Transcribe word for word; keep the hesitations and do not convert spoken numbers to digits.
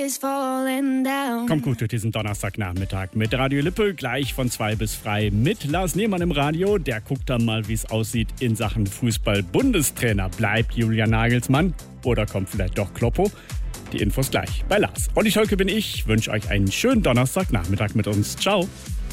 is falling down. Kommt gut durch diesen Donnerstagnachmittag mit Radio Lippe, gleich von zwei bis frei mit Lars Nehmann im Radio. Der guckt dann mal, wie es aussieht in Sachen Fußball-Bundestrainer. Bleibt Julian Nagelsmann oder kommt vielleicht doch Kloppo? Die Infos gleich bei Lars. Olli Scholke bin ich, wünsche euch einen schönen Donnerstagnachmittag mit uns. Ciao.